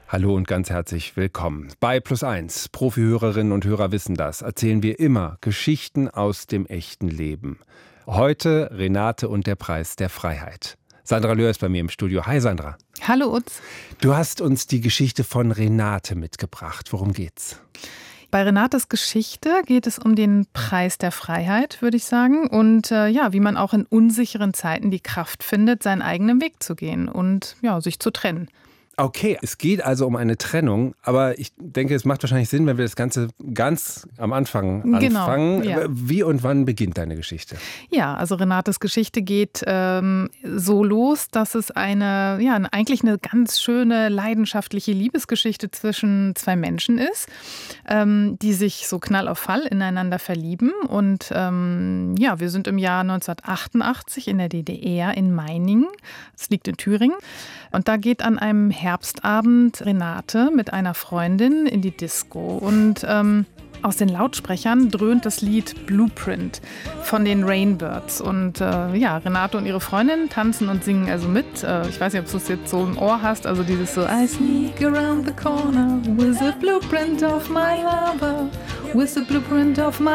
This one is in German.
Hallo und ganz herzlich willkommen. Bei Plus1, Profihörerinnen und Hörer wissen das, erzählen wir immer Geschichten aus dem echten Leben. Heute Renate und der Preis der Freiheit. Sandra Löhr ist bei mir im Studio. Hi Sandra. Hallo Utz. Du hast uns die Geschichte von Renate mitgebracht. Worum geht's? Bei Renates Geschichte geht es um den Preis der Freiheit, würde ich sagen. Und wie man auch in unsicheren Zeiten die Kraft findet, seinen eigenen Weg zu gehen und sich zu trennen. Okay, es geht also um eine Trennung, aber ich denke, es macht wahrscheinlich Sinn, wenn wir das Ganze ganz am Anfang anfangen. Genau, ja. Wie und wann beginnt deine Geschichte? Ja, also Renates Geschichte geht so los, dass es eigentlich eine ganz schöne, leidenschaftliche Liebesgeschichte zwischen zwei Menschen ist, die sich so Knall auf Fall ineinander verlieben. Und wir sind im Jahr 1988 in der DDR in Meiningen. Das liegt in Thüringen. Und da geht an einem Herbstabend Renate mit einer Freundin in die Disco. Und aus den Lautsprechern dröhnt das Lied Blueprint von den Rainbirds. Und Renate und ihre Freundin tanzen und singen also mit. Ich weiß nicht, ob du es jetzt so im Ohr hast. Also dieses so I sneak around the corner with a blueprint of my lover, with a blueprint of my